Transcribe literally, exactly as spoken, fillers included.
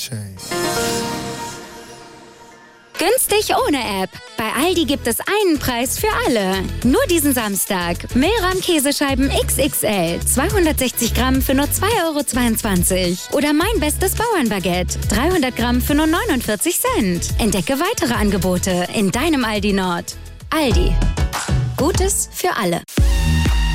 Günstig ohne App. Bei Aldi gibt es einen Preis für alle. Nur diesen Samstag. Mehlrahm-Käsescheiben X X L. zweihundertsechzig Gramm für nur zwei Euro zweiundzwanzig. Oder mein bestes Bauernbaguette. dreihundert Gramm für nur neunundvierzig Cent. Entdecke weitere Angebote in deinem Aldi Nord. Aldi. Gutes für alle.